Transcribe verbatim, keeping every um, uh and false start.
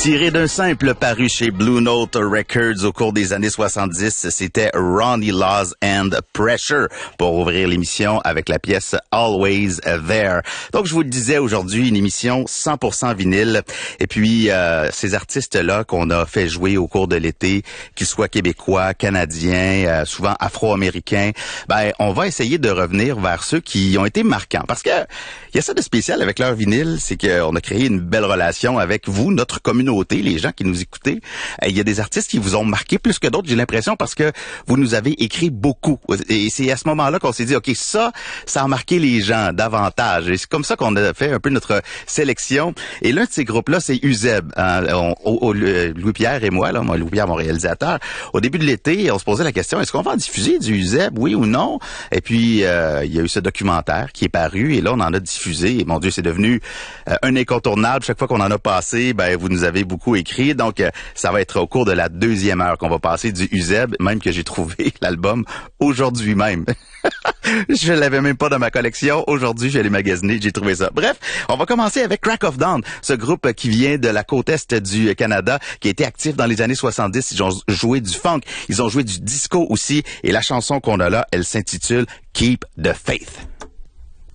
Tiré d'un simple paru chez Blue Note Records au cours des années soixante-dix, c'était Ronnie Laws and Pressure pour ouvrir l'émission avec la pièce Always There. Donc, je vous le disais aujourd'hui, une émission cent pour cent vinyle. Et puis, euh, ces artistes-là qu'on a fait jouer au cours de l'été, qu'ils soient québécois, canadiens, euh, souvent afro-américains, ben, on va essayer de revenir vers ceux qui ont été marquants. Parce que il y a ça de spécial avec leur vinyle, c'est qu'on a créé une belle relation avec vous, notre communauté, les gens qui nous écoutez. Il y a des artistes qui vous ont marqué plus que d'autres, j'ai l'impression, parce que vous nous avez écrit beaucoup. Et c'est à ce moment-là qu'on s'est dit, OK, ça, ça a marqué les gens davantage. Et c'est comme ça qu'on a fait un peu notre sélection. Et l'un de ces groupes-là, c'est Uzeb. Hein, on, on, on, Louis-Pierre et moi, là, moi, Louis-Pierre, mon réalisateur, au début de l'été, on se posait la question, est-ce qu'on va en diffuser du Uzeb, oui ou non? Et puis, euh, il y a eu ce documentaire qui est paru, et là, on en a diffusé. Et mon Dieu, c'est devenu euh, un incontournable. Chaque fois qu'on en a passé, ben, vous nous avez beaucoup écrit. Donc, euh, ça va être au cours de la deuxième heure qu'on va passer du Uzeb, même que j'ai trouvé l'album aujourd'hui même. Je l'avais même pas dans ma collection. Aujourd'hui, je l'ai magasiné, j'ai trouvé ça. Bref, on va commencer avec Crack of Dawn, ce groupe qui vient de la côte est du Canada, qui a été actif dans les années soixante-dix. Ils ont joué du funk, ils ont joué du disco aussi. Et la chanson qu'on a là, elle s'intitule Keep the Faith.